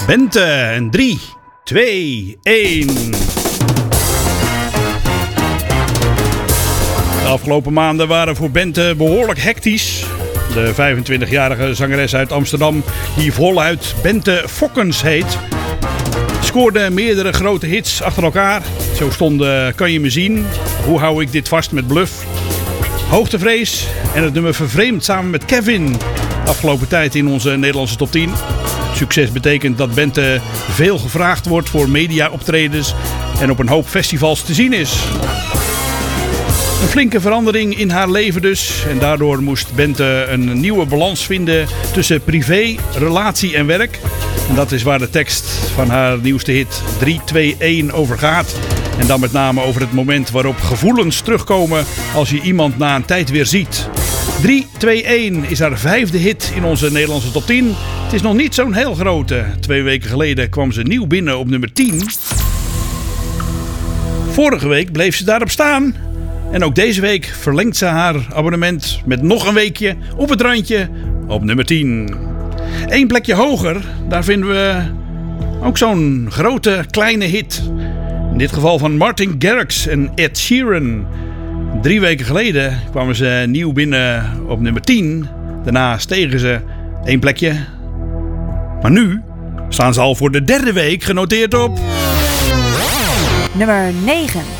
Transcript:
Bente en 3, 2, 1. De afgelopen maanden waren voor Bente behoorlijk hectisch. De 25-jarige zangeres uit Amsterdam, die voluit Bente Fokkens heet, scoorde meerdere grote hits achter elkaar. Zo stonden Kan je me zien, Hoe hou ik dit vast met Bluff, Hoogtevrees en het nummer Vervreemd samen met Kevin. Afgelopen tijd in onze Nederlandse top 10. Succes betekent dat Bente veel gevraagd wordt voor media-optredens en op een hoop festivals te zien is. Een flinke verandering in haar leven dus. En daardoor moest Bente een nieuwe balans vinden tussen privé, relatie en werk. En dat is waar de tekst van haar nieuwste hit 3, 2, 1 over gaat. En dan met name over het moment waarop gevoelens terugkomen als je iemand na een tijd weer ziet. 3, 2, 1 is haar 5e hit in onze Nederlandse top 10. Het is nog niet zo'n heel grote. 2 weken geleden kwam ze nieuw binnen op nummer 10. Vorige week bleef ze daarop staan. En ook deze week verlengt ze haar abonnement met nog een weekje op het randje op nummer 10. 1 plekje hoger, daar vinden we ook zo'n grote kleine hit. In dit geval van Martin Garrix en Ed Sheeran. 3 weken geleden kwamen ze nieuw binnen op nummer 10. Daarna stegen ze 1 plekje. Maar nu staan ze al voor de 3e week genoteerd op nummer 9.